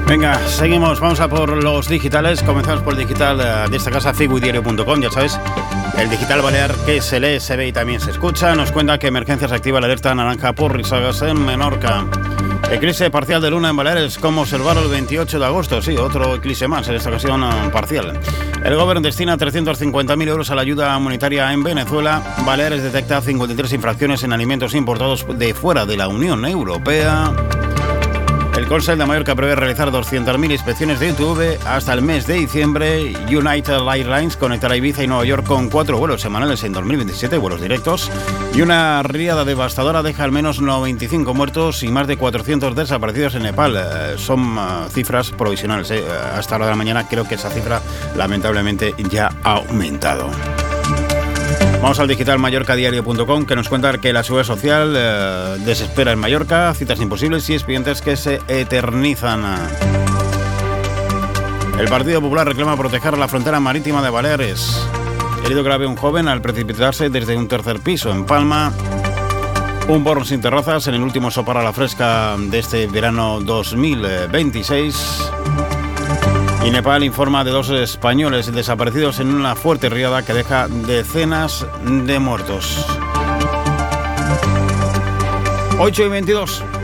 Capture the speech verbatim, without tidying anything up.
Venga, seguimos, vamos a por los digitales. Comenzamos por el digital de esta casa, ciguidiario punto com. Ya sabes, el digital balear que se lee, se ve y también se escucha. Nos cuenta que Emergencias activa la alerta naranja por risadas en Menorca. Eclipse parcial de luna en Baleares, como observarlo el veintiocho de agosto. Sí, otro eclipse más, en esta ocasión parcial. El gobierno destina trescientos cincuenta mil euros a la ayuda humanitaria en Venezuela. Baleares detecta cincuenta y tres infracciones en alimentos importados de fuera de la Unión Europea. El Consell de Mallorca prevé realizar doscientas mil inspecciones de I T V hasta el mes de diciembre. United Airlines conectará Ibiza y Nueva York con cuatro vuelos semanales en dos mil veintisiete, vuelos directos. Y una riada devastadora deja al menos noventa y cinco muertos y más de cuatrocientos desaparecidos en Nepal. Eh, son uh, cifras provisionales. Eh. Hasta la hora de la mañana creo que esa cifra lamentablemente ya ha aumentado. Vamos al digital mallorca diario punto com, que nos cuenta que la seguridad social eh, desespera en Mallorca, citas imposibles y expedientes que se eternizan. El Partido Popular reclama proteger la frontera marítima de Baleares. Herido grave un joven al precipitarse desde un tercer piso en Palma. Un borro sin terrazas en el último sopar a la fresca de este verano dos mil veintiséis. Y Nepal informa de dos españoles desaparecidos en una fuerte riada que deja decenas de muertos. ocho y veintidós.